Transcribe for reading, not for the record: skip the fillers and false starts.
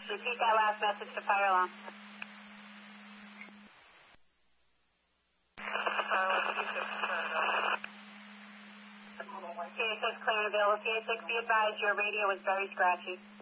Repeat that last message to fire alarm. CA6 clear and available. CA6, be advised your radio is very scratchy.